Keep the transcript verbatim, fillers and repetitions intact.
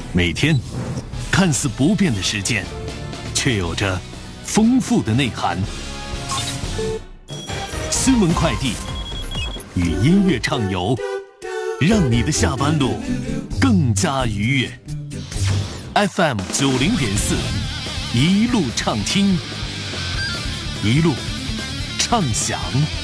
每天看似不变的时间，却有着丰富的内涵。新闻快递与音乐畅游，让你的下班路更加愉悦。F M 九零点四，一路畅听，一路畅想。